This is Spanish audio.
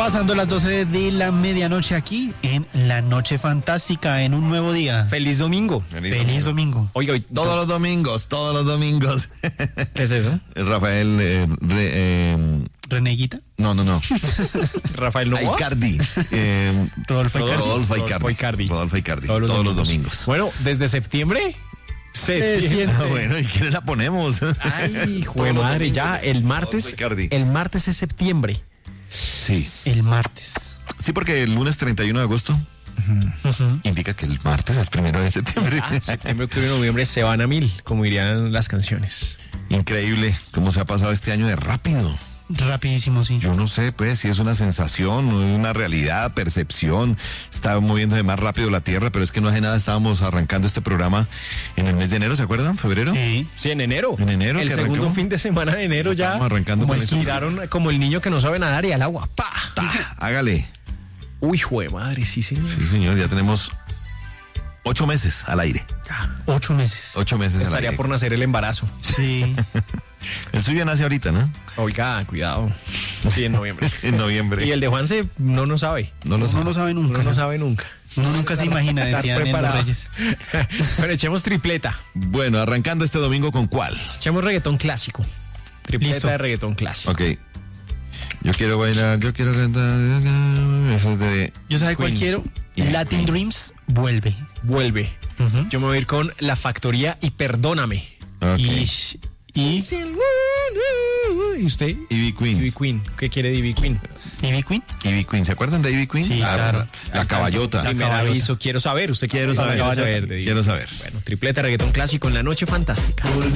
Pasando las 12 de la medianoche aquí en La Noche Fantástica, en un nuevo día. ¡Feliz domingo! Feliz domingo. Oiga, hoy, Todos los domingos. ¿qué es eso? Rafael, ¿Reneguita? no. Rafael Novoa. Icardi. Rodolfo Icardi. Rodolfo Icardi. Todos los domingos. Bueno, desde septiembre se siente. Ah, bueno, ¿y quién la ponemos? Ay, joder, madre, ya el martes. Icardi. El martes es septiembre. Sí. El martes. Sí, porque el lunes 31 de agosto indica que el martes es 1 de septiembre. Septiembre, octubre y noviembre se van a 1000, como dirían las canciones. Increíble cómo se ha pasado este año de rápido. Rapidísimo, sí. Yo no sé, pues, si es una sensación, una realidad, percepción. Está moviéndose más rápido la Tierra, pero es que no hace nada. Estábamos arrancando este programa en el mes de enero, ¿se acuerdan? ¿Febrero? Sí. Sí, en enero. En enero El que segundo arrancó. fin de semana de enero ya. Estamos arrancando como con esto. tiraron como el niño que no sabe nadar y al agua. ¡Pa! Hágale. Uy, jue madre, sí, señor. Sí, señor, ya tenemos 8 meses al aire. 8 meses. 8 meses al Estaría aire. por nacer el embarazo. Sí. El suyo nace ahorita, ¿no? Oiga, cuidado. Sí, en noviembre. En noviembre. Y el de Juanse no nos sabe. No lo Uno sabe. no sabe nunca. No lo sabe nunca. Uno nunca se imagina, Estar decían en Los preparado. Reyes. Pero echemos tripleta. Bueno, arrancando este domingo, ¿con cuál? Echemos reggaetón clásico. Tripleta Listo. de reggaetón clásico. Ok. Yo quiero bailar, yo quiero cantar. Eso es de... Yo sabe cuál Queen. quiero. Y Latin Queen. Dreams vuelve. Vuelve. Yo me voy a ir con La Factoría y Perdóname. Ok. ¿Y ¿Y usted? Ivy Queen. Ivy Queen. ¿Qué quiere de Ivy Queen? Ivy Queen? Ivy Queen. ¿Se acuerdan de Ivy Queen? Sí, claro. La caballota. Primer caballota. aviso. Quiero saber. Usted Quiero saber. de Ivy Quiero saber. Bueno, tripleta reggaetón clásico en La Noche Fantástica.